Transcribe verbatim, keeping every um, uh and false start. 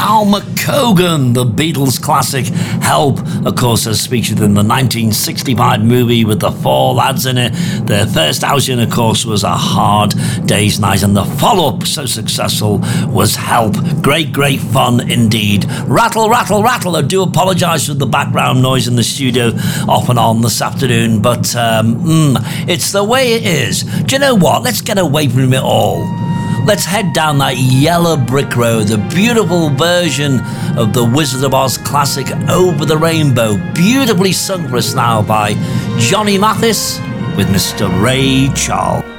Al McCogan, the Beatles classic Help, of course, as featured in the nineteen sixty-five movie with the four lads in it. Their first outing, of course, was A Hard Day's Night, and the follow-up, so successful, was Help. Great, great fun indeed. Rattle, rattle, rattle. I do apologise for the background noise in the studio off and on this afternoon, but um, mm, it's the way it is. Do you know what? Let's get away from it all. Let's head down that yellow brick road, the beautiful version of the Wizard of Oz classic Over the Rainbow, beautifully sung for us now by Johnny Mathis with Mister Ray Charles.